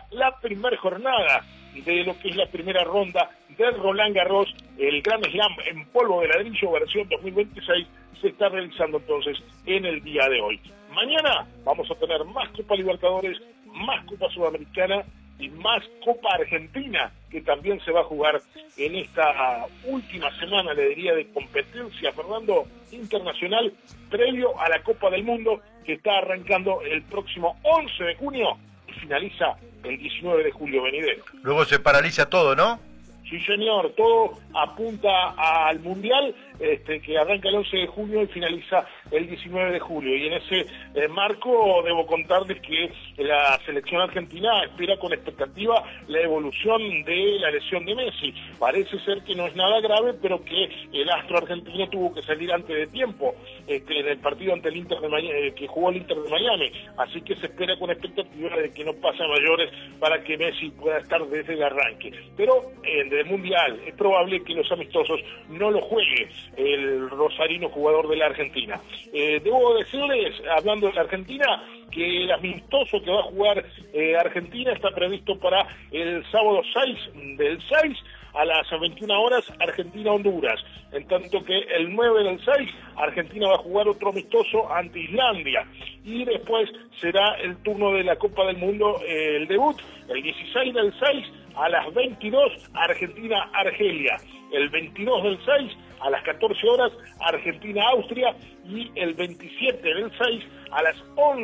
la primera jornada de lo que es la primera ronda del Roland Garros, el Grand Slam en polvo de ladrillo versión 2026, se está realizando entonces en el día de hoy. Mañana vamos a tener más Copa Libertadores, más Copa Sudamericana y más Copa Argentina, que también se va a jugar en esta última semana, le diría, de competencia, Fernando, internacional, previo a la Copa del Mundo, que está arrancando el próximo 11 de junio y finaliza el 19 de julio venidero. Luego se paraliza todo, ¿no? Sí, señor, todo apunta al Mundial, que arranca el 11 de junio y finaliza el 19 de julio. Y en ese marco debo contarles que la selección argentina espera con expectativa la evolución de la lesión de Messi. Parece ser que no es nada grave, pero que el astro argentino tuvo que salir antes de tiempo en el partido ante el Inter de Miami, que jugó el Inter de Miami. Así que se espera con expectativa de que no pase a mayores para que Messi pueda estar desde el arranque. Pero del Mundial es probable que los amistosos no lo juegue el rosarino jugador de la Argentina. Debo decirles, hablando de la Argentina, que el amistoso que va a jugar Argentina está previsto para el sábado 6 del 6 a las 21 horas, Argentina-Honduras. En tanto que el 9 del 6, Argentina va a jugar otro amistoso ante Islandia. Y después será el turno de la Copa del Mundo, el debut, el 16 del 6 a las 22, Argentina-Argelia. El 22 del 6 a las 14 horas, Argentina-Austria. Y el 27 del 6 a las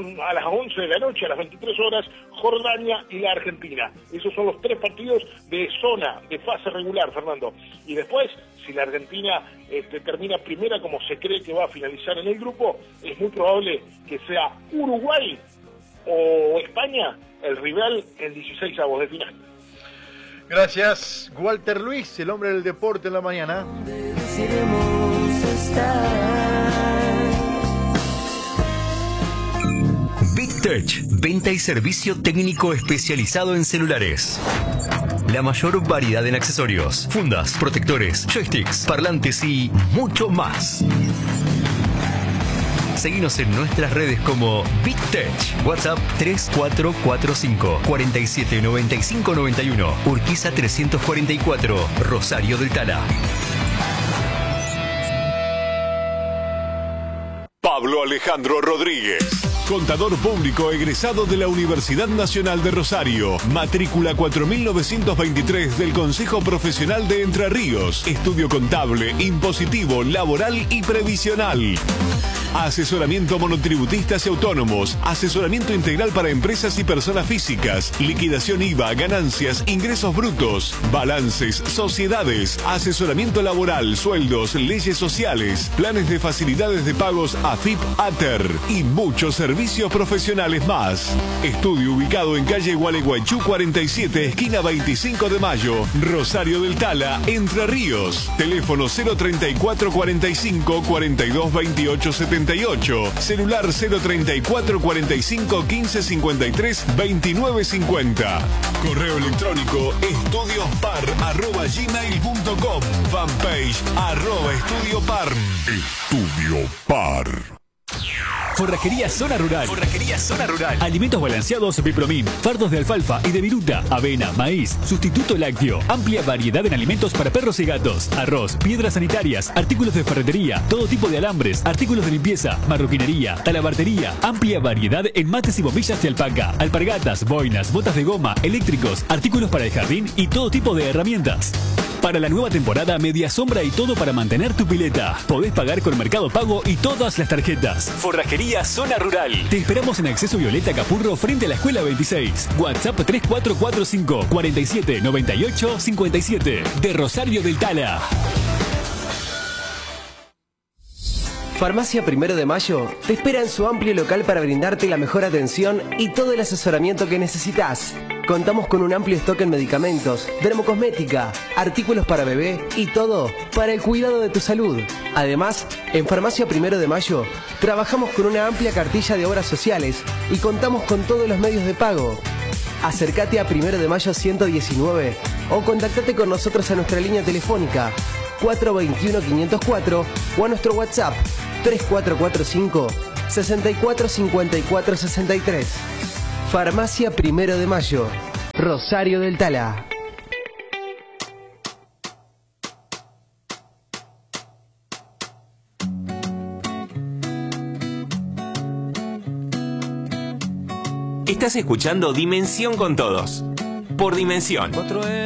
11 de la noche, a las 23 horas, Jordania y la Argentina. Esos son los 3 partidos de zona, de fase regular, Fernando. Y después, si la Argentina termina primera, como se cree que va a finalizar en el grupo, es muy probable que sea Uruguay o España el rival en 16avos de final. Gracias, Walter Luis, el hombre del deporte en la mañana. Big Touch, venta y servicio técnico especializado en celulares. La mayor variedad en accesorios, fundas, protectores, joysticks, parlantes y mucho más. Seguinos en nuestras redes como Big Touch. WhatsApp 3445 479591. Urquiza 344. Rosario del Tala. Pablo Alejandro Rodríguez. Contador público egresado de la Universidad Nacional de Rosario. Matrícula 4923 del Consejo Profesional de Entre Ríos. Estudio contable, impositivo, laboral y previsional. Asesoramiento monotributistas y autónomos. Asesoramiento integral para empresas y personas físicas. Liquidación IVA, ganancias, ingresos brutos, balances, sociedades. Asesoramiento laboral, sueldos, leyes sociales. Planes de facilidades de pagos AFIP-ATER. Y muchos servicios profesionales más. Estudio ubicado en calle Gualeguaychú 47, esquina 25 de Mayo. Rosario del Tala, Entre Ríos. Teléfono 03445 4228 78. Celular 034 45 15 53 29 50. Correo electrónico estudiopar@gmail.com. Fanpage @estudiopar. Estudio Par. Forrajería Zona Rural. Forrajería Zona Rural. Alimentos balanceados Bipromin, fardos de alfalfa y de viruta, avena, maíz, sustituto lácteo. Amplia variedad en alimentos para perros y gatos. Arroz, piedras sanitarias, artículos de ferretería, todo tipo de alambres, artículos de limpieza, marroquinería, talabartería. Amplia variedad en mates y bombillas de alpaca, alpargatas, boinas, botas de goma, eléctricos, artículos para el jardín y todo tipo de herramientas. Para la nueva temporada, media sombra y todo para mantener tu pileta. Podés pagar con Mercado Pago y todas las tarjetas. Forrajería Zona Rural. Te esperamos en Acceso Violeta Capurro frente a la Escuela 26. WhatsApp 3445 47 98 57. De Rosario del Tala. Farmacia Primero de Mayo te espera en su amplio local para brindarte la mejor atención y todo el asesoramiento que necesitas. Contamos con un amplio stock en medicamentos, dermocosmética, artículos para bebé y todo para el cuidado de tu salud. Además, en Farmacia Primero de Mayo trabajamos con una amplia cartilla de obras sociales y contamos con todos los medios de pago. Acércate a Primero de Mayo 119 o contactate con nosotros a nuestra línea telefónica 421-504 o a nuestro WhatsApp 3445 64 54 63. Farmacia Primero de Mayo. Rosario del Tala. Estás escuchando Dimensión con Todos, por Dimensión.